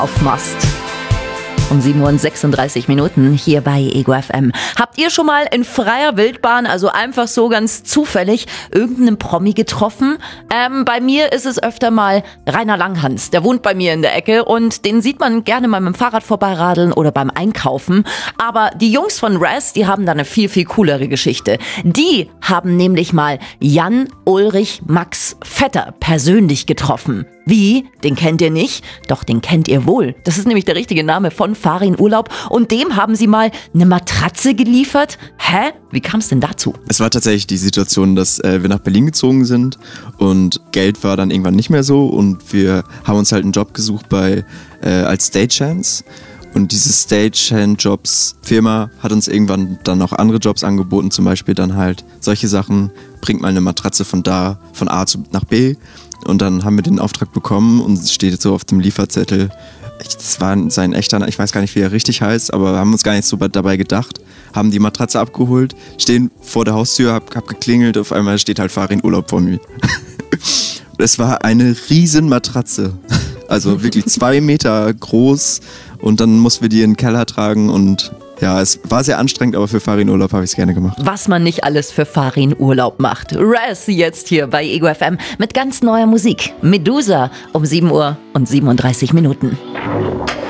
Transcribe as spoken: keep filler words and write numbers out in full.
auf Mast. Um sieben Uhr sechsunddreißig Minuten hier bei Ego F M. Habt ihr schon mal in freier Wildbahn, also einfach so ganz zufällig, irgendeinen Promi getroffen? Ähm, bei mir ist es öfter mal Rainer Langhans. Der wohnt bei mir in der Ecke und den sieht man gerne mal mit dem Fahrrad vorbeiradeln oder beim Einkaufen. Aber die Jungs von Raz, die haben da eine viel, viel coolere Geschichte. Die haben nämlich mal Jan Ulrich Max Vetter persönlich getroffen. Wie? Den kennt ihr nicht? Doch, den kennt ihr wohl. Das ist nämlich der richtige Name von Farin Urlaub. Und dem haben sie mal eine Matratze geliefert. Hä? Wie kam es denn dazu? Es war tatsächlich die Situation, dass äh, wir nach Berlin gezogen sind und Geld war dann irgendwann nicht mehr so und wir haben uns halt einen Job gesucht bei äh, als Stagehands. Und diese Stagehand-Jobs-Firma hat uns irgendwann dann noch andere Jobs angeboten, zum Beispiel dann halt solche Sachen, bringt mal eine Matratze von da, von A zu, nach B. Und dann haben wir den Auftrag bekommen und es steht so auf dem Lieferzettel, das war sein echter, ich weiß gar nicht, wie er richtig heißt, aber wir haben uns gar nicht so dabei gedacht, haben die Matratze abgeholt, stehen vor der Haustür, hab, hab geklingelt, auf einmal steht halt Farin Urlaub vor mir. Es war eine riesen Matratze, also wirklich zwei Meter groß und dann mussten wir die in den Keller tragen und ja, es war sehr anstrengend, aber für Farin Urlaub habe ich es gerne gemacht. Was man nicht alles für Farin Urlaub macht. Raz jetzt hier bei Ego F M mit ganz neuer Musik. Medusa um sieben Uhr und siebenunddreißig Minuten.